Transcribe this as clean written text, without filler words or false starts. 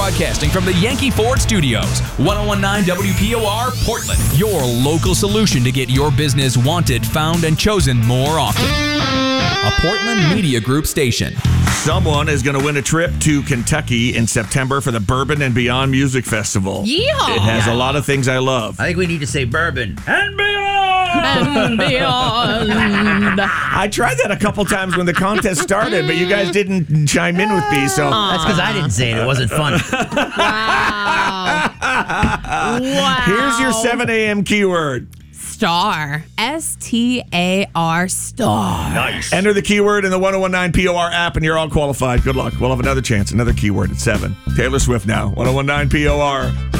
broadcasting from the Yankee Ford Studios. 1019 WPOR, Portland. Your local solution to get your business wanted, found, and chosen more often. A Portland Media Group station. Someone is going to win a trip to Kentucky in September for the Bourbon and Beyond Music Festival. Yeehaw! It has a lot of things I love. I think we need to say bourbon and beyond. And beyond. I tried that a couple times when the contest started, but you guys didn't chime in with me, so... That's because I didn't say it. It wasn't fun. Wow. Wow. Here's your 7 a.m. keyword. Star. STAR star. Nice. Enter the keyword in the 1019 POR app and you're all qualified. Good luck. We'll have another chance, another keyword at 7. Taylor Swift now, 1019 POR.